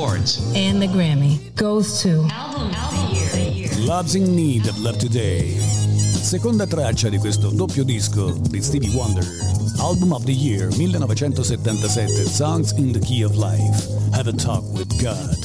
awards. And the Grammy goes to Album of the Year. Love's in Need of Love Today. Seconda traccia di questo doppio disco di Stevie Wonder. Album of the Year 1977, Songs in the Key of Life. Have a Talk with God.